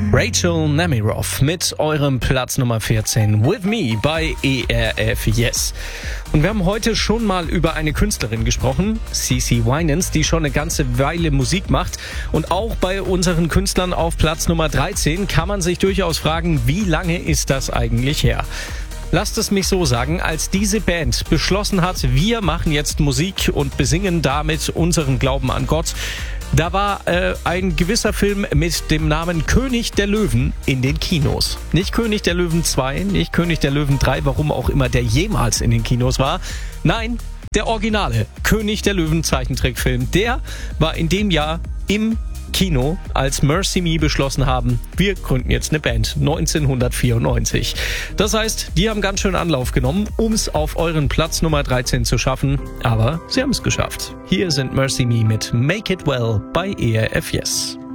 Rachel Nemiroff mit eurem Platz Nummer 14, With Me bei ERF Yes. Und wir haben heute schon mal über eine Künstlerin gesprochen, CeCe Winans, die schon eine ganze Weile Musik macht. Und auch bei unseren Künstlern auf Platz Nummer 13 kann man sich durchaus fragen, wie lange ist das eigentlich her? Lasst es mich so sagen, als diese Band beschlossen hat, wir machen jetzt Musik und besingen damit unseren Glauben an Gott, da war ein gewisser Film mit dem Namen König der Löwen in den Kinos. Nicht König der Löwen 2, nicht König der Löwen 3, warum auch immer der jemals in den Kinos war. Nein, der originale König der Löwen Zeichentrickfilm, der war in dem Jahr im Kino, als MercyMe beschlossen haben, wir gründen jetzt eine Band, 1994. Das heißt, die haben ganz schön Anlauf genommen, um es auf euren Platz Nummer 13 zu schaffen, aber sie haben es geschafft. Hier sind MercyMe mit Make It Well bei ERF Yes.